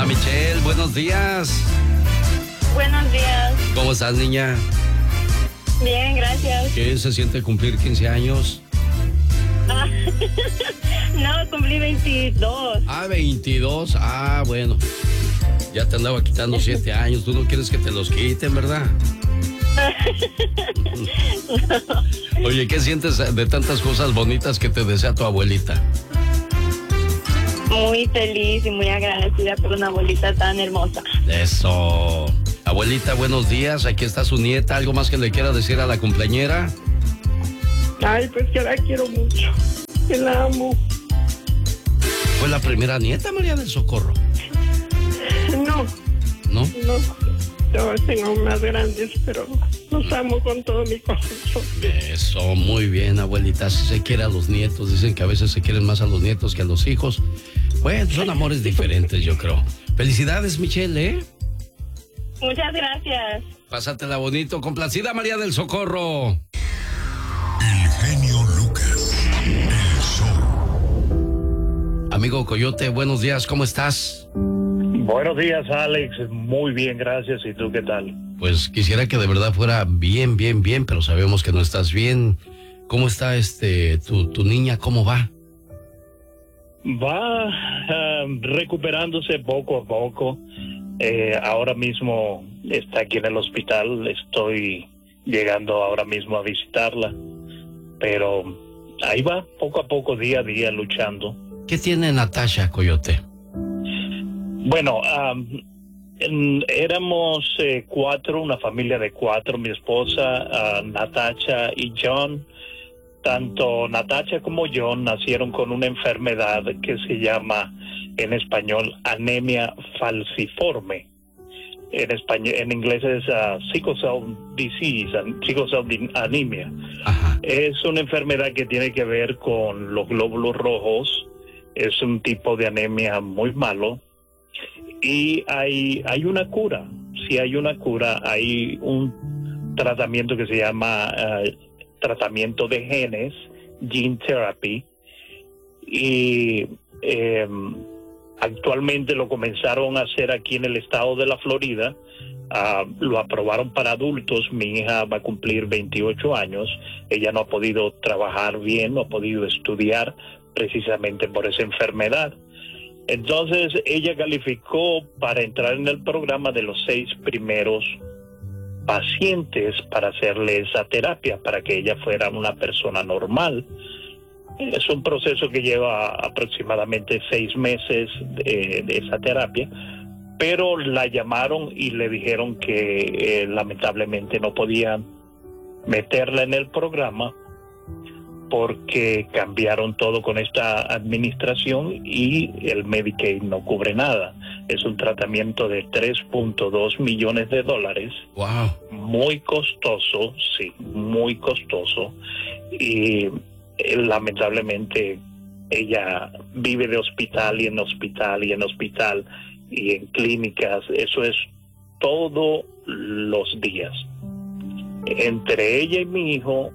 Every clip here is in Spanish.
Hola Michelle, buenos días. Buenos días. ¿Cómo estás, niña? Bien, gracias. ¿Qué se siente cumplir 15 años? No, cumplí 22. 22. Bueno. Ya te andaba quitando 7 años. Tú no quieres que te los quiten, ¿verdad? Oye, ¿qué sientes de tantas cosas bonitas que te desea tu abuelita? Muy feliz y muy agradecida por una abuelita tan hermosa. Eso. Abuelita, buenos días. Aquí está su nieta. ¿Algo más que le quiera decir a la cumpleañera? Ay, pues que la quiero mucho. Que la amo. ¿Fue la primera nieta, María del Socorro? No. ¿No? No. Yo tengo más grandes, pero los amo con todo mi corazón. Eso, muy bien, abuelita. Si se quiere a los nietos. Dicen que a veces se quieren más a los nietos que a los hijos. Bueno, son amores diferentes, yo creo. Felicidades, Michelle, ¿eh? Muchas gracias. Pásatela bonito. Complacida, María del Socorro. El genio Lucas. El show. Amigo Coyote, buenos días. ¿Cómo estás? Buenos días, Alex. Muy bien, gracias. ¿Y tú qué tal? Pues quisiera que de verdad fuera bien, bien, bien, pero sabemos que no estás bien. ¿Cómo está tu niña? ¿Cómo va? Va recuperándose poco a poco. Ahora mismo está aquí en el hospital. Estoy llegando ahora mismo a visitarla. Pero ahí va, poco a poco, día a día, luchando. ¿Qué tiene Natasha, Coyote? Bueno, éramos 4, una familia de 4, mi esposa, Natasha y John. Tanto Natasha como John nacieron con una enfermedad que se llama, en español, anemia falciforme. En inglés es sickle cell disease, sickle cell anemia. Ajá. Es una enfermedad que tiene que ver con los glóbulos rojos. Es un tipo de anemia muy malo. Y hay una cura. Si hay una cura, hay un tratamiento que se llama tratamiento de genes, gene therapy, y actualmente lo comenzaron a hacer aquí en el estado de la Florida. Lo aprobaron para adultos. Mi hija va a cumplir 28 años. Ella no ha podido trabajar bien, no ha podido estudiar precisamente por esa enfermedad. Entonces ella calificó para entrar en el programa de los 6 primeros pacientes para hacerle esa terapia, para que ella fuera una persona normal. Es un proceso que lleva aproximadamente 6 meses de esa terapia, pero la llamaron y le dijeron que lamentablemente no podían meterla en el programa porque cambiaron todo con esta administración y el Medicaid no cubre nada. Es un tratamiento de $3.2 millones. Wow. Muy costoso, sí, muy costoso. Y lamentablemente ella vive de hospital y en hospital y en hospital y en clínicas. Eso es todos los días. Entre ella y mi hijo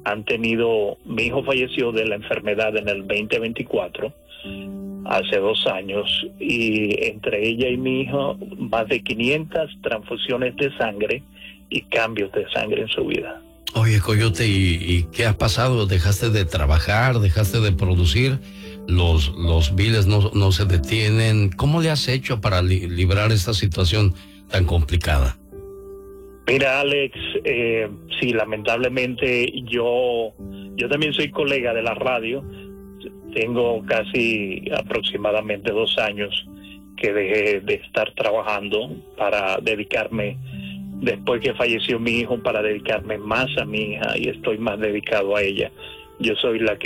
mi hijo falleció de la enfermedad en el 2024, hace 2 años, y entre ella y mi hijo más de 500 transfusiones de sangre y cambios de sangre en su vida. Oye, Coyote, ¿y qué ha pasado? ¿Dejaste de trabajar? ¿Dejaste de producir? ¿Los biles no se detienen? ¿Cómo le has hecho para librar esta situación tan complicada? Mira, Alex, sí, lamentablemente yo también soy colega de la radio. Tengo casi aproximadamente 2 años que dejé de estar trabajando para dedicarme, después que falleció mi hijo, para dedicarme más a mi hija, y estoy más dedicado a ella. Yo soy el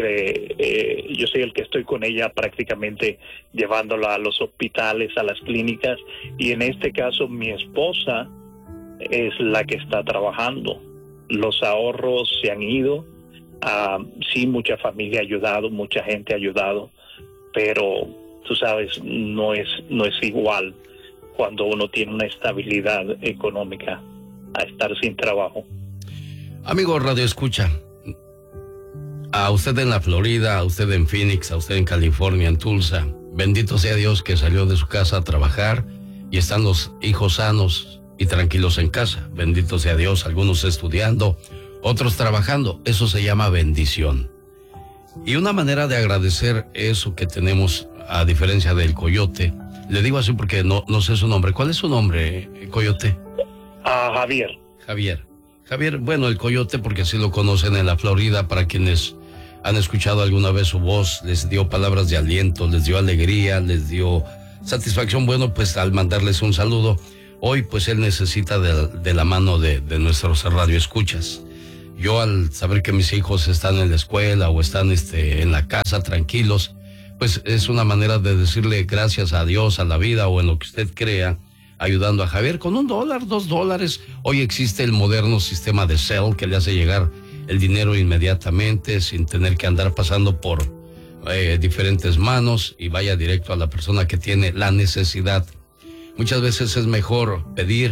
que estoy con ella prácticamente llevándola a los hospitales, a las clínicas, y en este caso mi esposa es la que está trabajando. Los ahorros se han ido. Sí, mucha familia ha ayudado, mucha gente ha ayudado, pero tú sabes, no es igual cuando uno tiene una estabilidad económica a estar sin trabajo. Amigo Radio Escucha, a usted en la Florida, a usted en Phoenix, a usted en California, en Tulsa, Bendito sea Dios que salió de su casa a trabajar y están los hijos sanos y tranquilos en casa. Bendito sea Dios, algunos estudiando, otros trabajando. Eso se llama bendición. Y una manera de agradecer eso que tenemos, a diferencia del coyote, le digo así porque no sé su nombre. ¿Cuál es su nombre, coyote? Javier. Javier, bueno, el coyote, porque así lo conocen en la Florida, para quienes han escuchado alguna vez su voz, les dio palabras de aliento, les dio alegría, les dio satisfacción. Bueno, pues al mandarles un saludo, hoy pues él necesita de la mano de nuestros radioescuchas. Yo, al saber que mis hijos están en la escuela o están en la casa tranquilos, pues es una manera de decirle gracias a Dios, a la vida o en lo que usted crea, ayudando a Javier con $1, $2. Hoy existe el moderno sistema de Zelle que le hace llegar el dinero inmediatamente sin tener que andar pasando por diferentes manos y vaya directo a la persona que tiene la necesidad. Muchas veces es mejor pedir,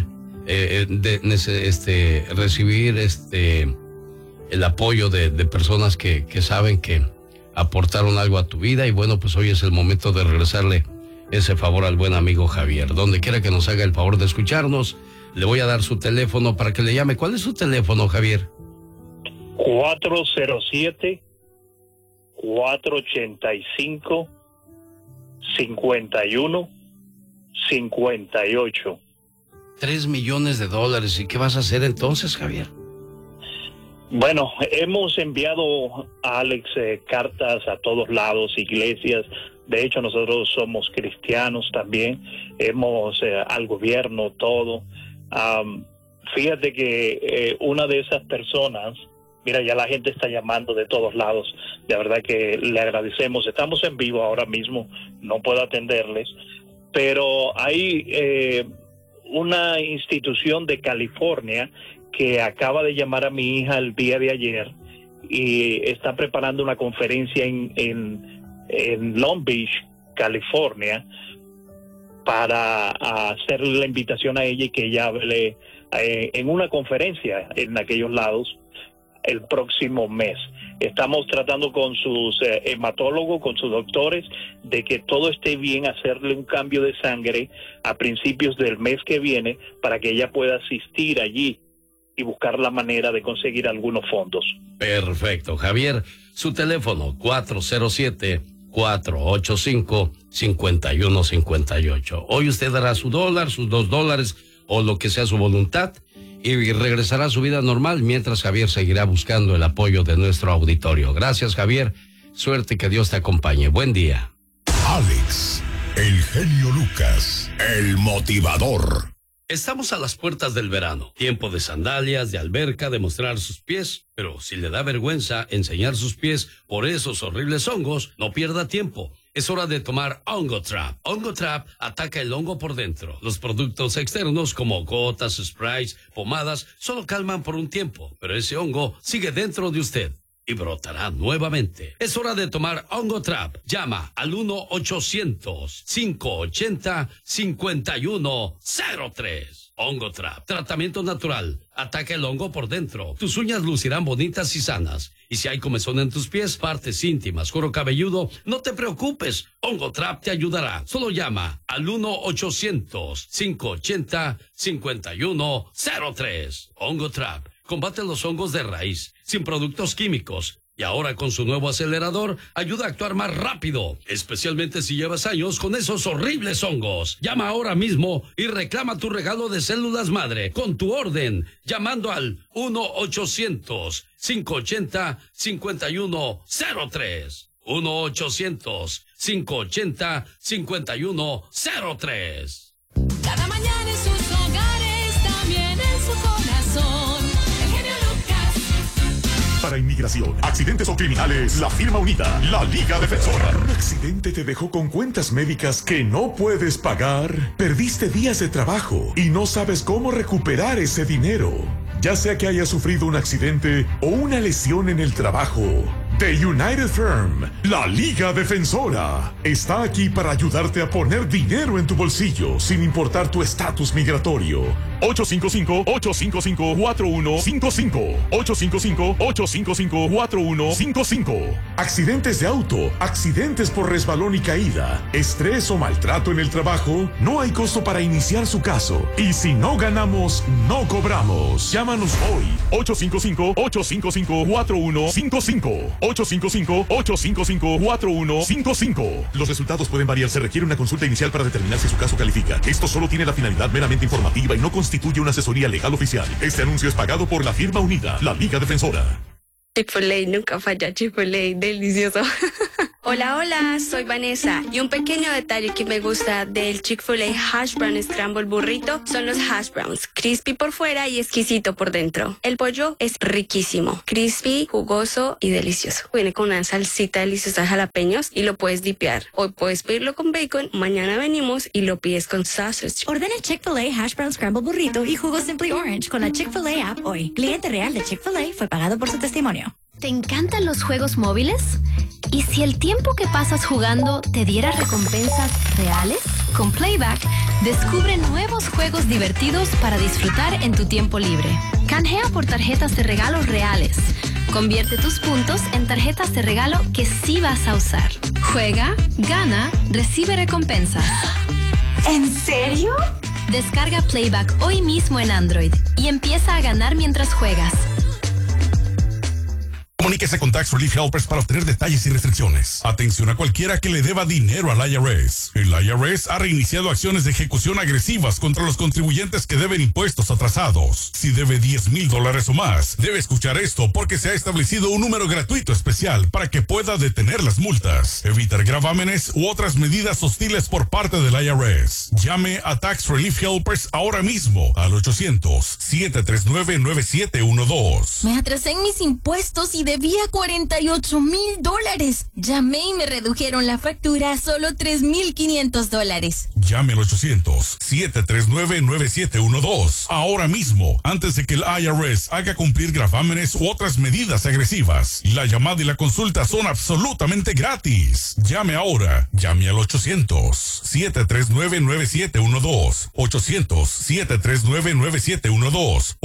recibir el apoyo de personas que saben que aportaron algo a tu vida, y bueno, pues hoy es el momento de regresarle ese favor al buen amigo Javier. Donde quiera que nos haga el favor de escucharnos, le voy a dar su teléfono para que le llame. ¿Cuál es su teléfono, Javier? 407-485-5158. $3 millones. ¿Y qué vas a hacer entonces, Javier? Bueno, hemos enviado a Alex cartas a todos lados, iglesias. De hecho, nosotros somos cristianos también. Hemos al gobierno, todo. Fíjate que una de esas personas, mira, ya la gente está llamando de todos lados. De verdad que le agradecemos. Estamos en vivo ahora mismo, no puedo atenderles, pero hay una institución de California que acaba de llamar a mi hija el día de ayer y está preparando una conferencia en Long Beach, California, para hacerle la invitación a ella y que ella hable en una conferencia en aquellos lados el próximo mes. Estamos tratando con sus hematólogos, con sus doctores, de que todo esté bien, hacerle un cambio de sangre a principios del mes que viene para que ella pueda asistir allí y buscar la manera de conseguir algunos fondos. Perfecto, Javier. Su teléfono, 407-485-5158. Hoy usted dará su $1, sus $2 o lo que sea su voluntad y regresará a su vida normal mientras Javier seguirá buscando el apoyo de nuestro auditorio. Gracias, Javier. Suerte, que Dios te acompañe. Buen día. Alex, el genio Lucas, el motivador. Estamos a las puertas del verano, tiempo de sandalias, de alberca, de mostrar sus pies, pero si le da vergüenza enseñar sus pies por esos horribles hongos, no pierda tiempo. Es hora de tomar Hongo Trap. Hongo Trap ataca el hongo por dentro. Los productos externos como gotas, sprays, pomadas, solo calman por un tiempo, pero ese hongo sigue dentro de usted y brotará nuevamente. Es hora de tomar Hongo Trap. Llama al 1-800-580-5103. Hongo Trap. Tratamiento natural. Ataca el hongo por dentro. Tus uñas lucirán bonitas y sanas. Y si hay comezón en tus pies, partes íntimas, cuero cabelludo, no te preocupes. Hongo Trap te ayudará. Solo llama al 1-800-580-5103. Hongo Trap. Combate los hongos de raíz, sin productos químicos. Y ahora con su nuevo acelerador, ayuda a actuar más rápido, especialmente si llevas años con esos horribles hongos. Llama ahora mismo y reclama tu regalo de células madre con tu orden, llamando al 1-800-580-5103. 1-800-580-5103. Cada mañana en sus hogares, también en su corazón. El genio Lucas. Para inmigración, accidentes o criminales, la firma unida, la Liga Defensora. ¿Un accidente te dejó con cuentas médicas que no puedes pagar? ¿Perdiste días de trabajo y no sabes cómo recuperar ese dinero? Ya sea que hayas sufrido un accidente o una lesión en el trabajo, The United Firm, la Liga Defensora, está aquí para ayudarte a poner dinero en tu bolsillo sin importar tu estatus migratorio. 855-855-4155. 855-855-4155. Accidentes de auto, accidentes por resbalón y caída, estrés o maltrato en el trabajo, no hay costo para iniciar su caso. Y si no ganamos, no cobramos. Llámanos hoy. 855-855-4155. 855-855-4155. Los resultados pueden variar. Se requiere una consulta inicial para determinar si su caso califica. Esto solo tiene la finalidad meramente informativa y no constituye una asesoría legal oficial. Este anuncio es pagado por la firma unida, la Liga Defensora. Chick-fil-A, nunca falla. Chick-fil-A, delicioso. Hola, hola, soy Vanessa. Y un pequeño detalle que me gusta del Chick-fil-A Hash Brown Scramble Burrito son los hash browns. Crispy por fuera y exquisito por dentro. El pollo es riquísimo. Crispy, jugoso y delicioso. Viene con una salsita deliciosa de jalapeños y lo puedes dipear. Hoy puedes pedirlo con bacon, mañana venimos y lo pides con sausage. Ordena Chick-fil-A Hash Brown Scramble Burrito y jugo Simply Orange con la Chick-fil-A app hoy. Cliente real de Chick-fil-A fue pagado por su testimonio. ¿Te encantan los juegos móviles? ¿Y si el tiempo que pasas jugando te diera recompensas reales? Con Playback, descubre nuevos juegos divertidos para disfrutar en tu tiempo libre. Canjea por tarjetas de regalo reales. Convierte tus puntos en tarjetas de regalo que sí vas a usar. Juega, gana, recibe recompensas. ¿En serio? Descarga Playback hoy mismo en Android y empieza a ganar mientras juegas. Comuníquese con Tax Relief Helpers para obtener detalles y restricciones. Atención a cualquiera que le deba dinero al IRS. El IRS ha reiniciado acciones de ejecución agresivas contra los contribuyentes que deben impuestos atrasados. Si debe $10,000 o más, debe escuchar esto porque se ha establecido un número gratuito especial para que pueda detener las multas, evitar gravámenes u otras medidas hostiles por parte del IRS. Llame a Tax Relief Helpers ahora mismo al 800-739-9712. Me atrasé en mis impuestos y debía $48,000. Llamé y me redujeron la factura a solo $3,500. Llame al 800-739-9712 ahora mismo, antes de que el IRS haga cumplir gravámenes u otras medidas agresivas. La llamada y la consulta son absolutamente gratis. Llame ahora. Llame al 800-739-9712. 800-739-9712.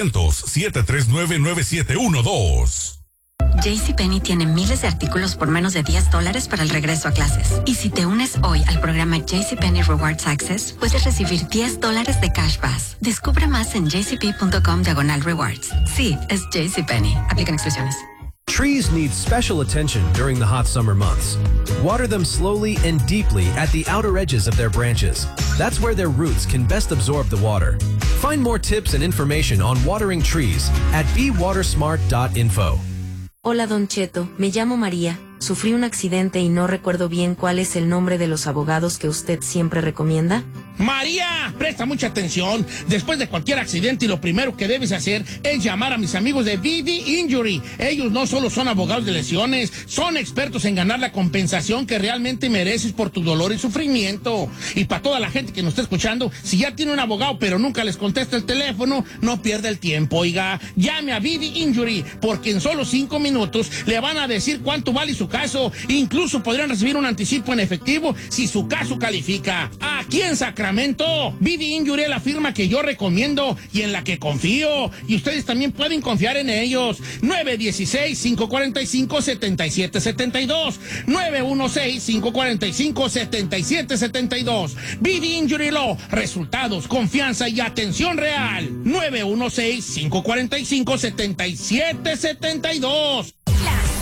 800-739-9712. JCPenney tiene miles de artículos por menos de $10 para el regreso a clases. Y si te unes hoy al programa JCPenney Rewards Access, puedes recibir $10 de Cash Pass. Descubre más en jcp.com/rewards. Sí, es JCPenney. Aplican exclusiones. Trees need special attention during the hot summer months. Water them slowly and deeply at the outer edges of their branches. That's where their roots can best absorb the water. Find more tips and information on watering trees at bewatersmart.info. Hola, Don Cheto, me llamo María. Sufrí un accidente y no recuerdo bien cuál es el nombre de los abogados que usted siempre recomienda. María, presta mucha atención. Después de cualquier accidente, lo primero que debes hacer es llamar a mis amigos de BD Injury. Ellos no solo son abogados de lesiones, son expertos en ganar la compensación que realmente mereces por tu dolor y sufrimiento. Y para toda la gente que nos está escuchando, si ya tiene un abogado pero nunca les contesta el teléfono, no pierda el tiempo, oiga. Llame a BD Injury, porque en solo 5 minutos le van a decir cuánto vale su caso. Incluso podrían recibir un anticipo en efectivo si su caso califica. Aquí en Sacramento, BD Injury es la firma que yo recomiendo y en la que confío. Y ustedes también pueden confiar en ellos. 916-545-7772. 916-545-7772. BD Injury Law. Resultados, confianza y atención real. 916-545-7772.